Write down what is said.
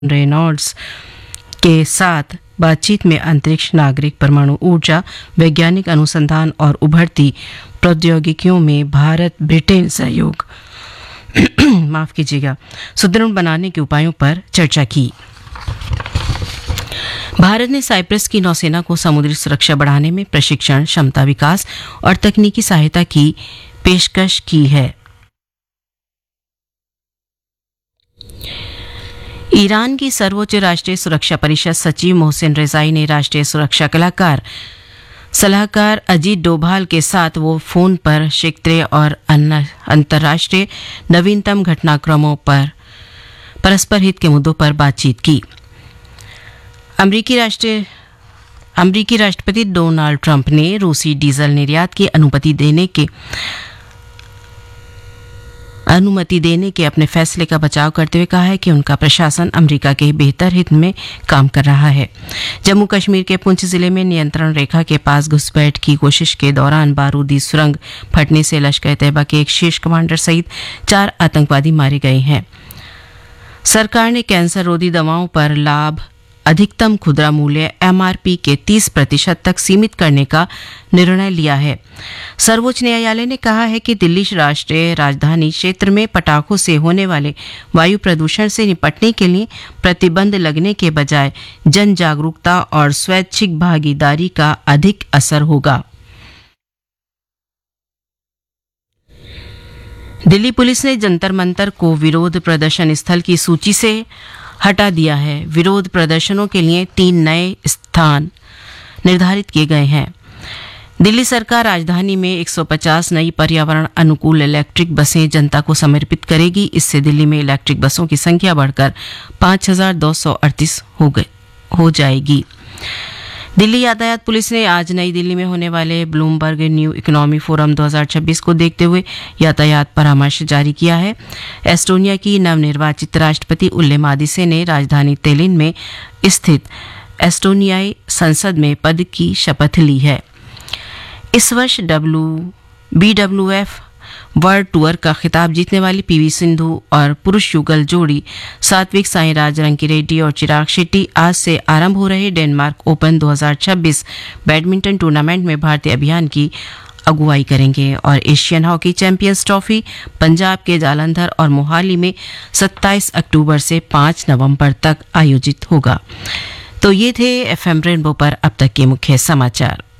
Reynolds के साथ बातचीत में अंतरिक्ष, नागरिक, परमाणु ऊर्जा, वैज्ञानिक अनुसंधान और उभरती प्रौद्योगिकियों में भारत ब्रिटेन सहयोग माफ कीजिएगा सुदृढ़ बनाने के उपायों पर चर्चा की। भारत ने साइप्रस की नौसेना को समुद्री सुरक्षा बढ़ाने में प्रशिक्षण, क्षमता विकास और तकनीकी सहायता की पेशकश की है। ईरान की सर्वोच्च राष्ट्रीय सुरक्षा परिषद सचिव मोहसिन रेजाई ने राष्ट्रीय सुरक्षा सलाहकार अजीत डोभाल के साथ वो फोन पर क्षेत्रीय और अंतर्राष्ट्रीय नवीनतम घटनाक्रमों पर परस्पर हित के मुद्दों पर बातचीत की। अमेरिकी राष्ट्रपति डोनाल्ड ट्रंप ने रूसी डीजल निर्यात की अनुमति देने के अपने फैसले का बचाव करते हुए कहा है कि उनका प्रशासन अमेरिका के बेहतर हित में काम कर रहा है। जम्मू कश्मीर के पुंछ जिले में नियंत्रण रेखा के पास घुसपैठ की कोशिश के दौरान बारूदी सुरंग फटने से लश्कर तैयबा के एक शीर्ष कमांडर सहित 4 आतंकवादी मारे गए हैं। सरकार ने कैंसर रोधी दवाओं पर लाभ अधिकतम खुदरा मूल्य MRP के 30% तक सीमित करने का निर्णय लिया है। सर्वोच्च न्यायालय ने कहा है कि दिल्ली राष्ट्रीय राजधानी क्षेत्र में पटाखों से होने वाले वायु प्रदूषण से निपटने के लिए प्रतिबंध लगने के बजाय जन जागरूकता और स्वैच्छिक भागीदारी का अधिक असर होगा। दिल्ली पुलिस ने जंतर मंतर को विरोध प्रदर्शन स्थल की सूची से हटा दिया है। विरोध प्रदर्शनों के लिए 3 नए स्थान निर्धारित किए गए हैं। दिल्ली सरकार राजधानी में 150 नई पर्यावरण अनुकूल इलेक्ट्रिक बसें जनता को समर्पित करेगी। इससे दिल्ली में इलेक्ट्रिक बसों की संख्या बढ़कर 5238 हो जाएगी। दिल्ली यातायात पुलिस ने आज नई दिल्ली में होने वाले ब्लूमबर्ग न्यू इकोनॉमी फोरम 2026 को देखते हुए यातायात परामर्श जारी किया है। एस्टोनिया की नवनिर्वाचित राष्ट्रपति उल्ले मादिसे ने राजधानी तेलिन में स्थित एस्टोनियाई संसद में पद की शपथ ली है। इस वर्ष BWF वर्ल्ड टूर का खिताब जीतने वाली PV सिंधु और पुरुष युगल जोड़ी सात्विक साईराज, रंकीरेड्डी और चिराग शेट्टी आज से आरंभ हो रहे डेनमार्क ओपन 2026 बैडमिंटन टूर्नामेंट में भारतीय अभियान की अगुवाई करेंगे। और Asian hockey champions trophy Punjab के जालंधर और मोहाली में 27 अक्टूबर से 5 नवंबर तक आयोजित होगा। तो ये थे FM रेनबो पर अब तक के मुख्य समाचार।